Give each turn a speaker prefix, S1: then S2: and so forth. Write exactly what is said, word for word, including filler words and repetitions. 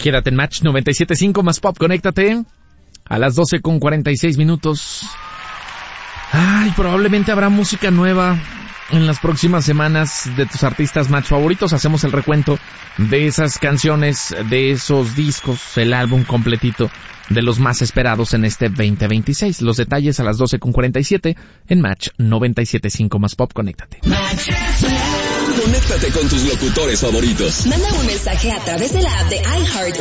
S1: Quédate en Match noventa y siete punto cinco más Pop, conéctate a las doce con cuarenta y seis minutos. Ay, probablemente habrá música nueva en las próximas semanas de tus artistas Match favoritos. Hacemos el recuento de esas canciones, de esos discos, el álbum completito de los más esperados en este veinte veintiséis. Los detalles a las doce con cuarenta y siete en Match noventa y siete punto cinco más Pop, conéctate.
S2: Conéctate con tus locutores favoritos.
S3: Manda un mensaje a través de la app de iHeart